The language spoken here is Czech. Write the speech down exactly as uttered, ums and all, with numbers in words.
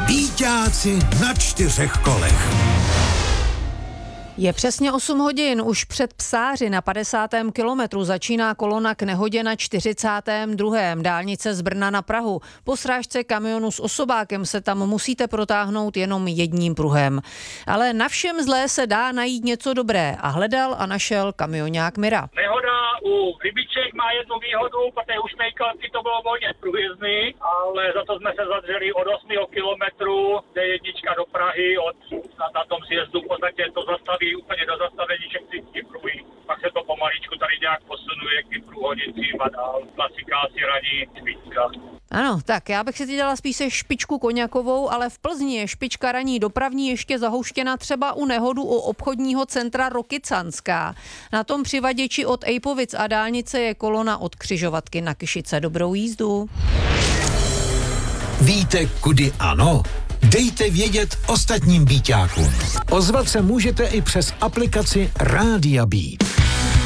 Býťáci na čtyřech kolech. Je přesně osm hodin, už před Psáři na padesátém kilometru začíná kolona k nehodě na čtyřicátém druhém dálnice z Brna na Prahu. Po srážce kamionu s osobákem se tam musíte protáhnout jenom jedním pruhem. Ale na všem zlé se dá najít něco dobré a hledal a našel kamionák Mira. Nehoda u Rybiček má jednu výhodu, protože už Mejkalky to bylo volně průjezdný, ale za to jsme se zadřeli od osmého kilometru D jedna do Prahy, od, na, na tom sjezdu v podstatě to zastaví úplně do zastavení všech pruhy. Pak se to pomaličku tady nějak posunuje k tím průhodnicím a dál. Klasika asi raní špička. Ano, tak já bych si teď dala spíše špičku koněkovou, ale v Plzni je špička raní dopravní ještě zahouštěna třeba u nehodu u obchodního centra Rokycanská. Na tom přivaděči od Ejpovic a dálnice je kolona od křižovatky na Kyšice. Dobrou jízdu. Víte, kudy ano? Dejte vědět ostatním býťákům. Ozvat se můžete i přes aplikaci Rádia Beat.